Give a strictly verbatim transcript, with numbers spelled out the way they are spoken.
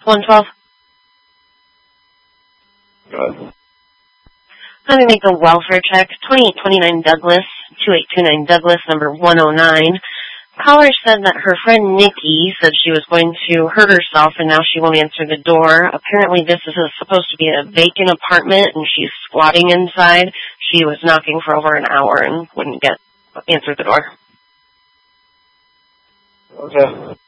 one twelve. Good. Let me make a welfare check. twenty-eight twenty-nine Douglas, two eight two nine Douglas, number one oh nine. Caller said that her friend Nikki said she was going to hurt herself and now she won't answer the door. Apparently this is a, supposed to be a vacant apartment and she's squatting inside. She was knocking for over an hour and wouldn't get answer the door. Okay.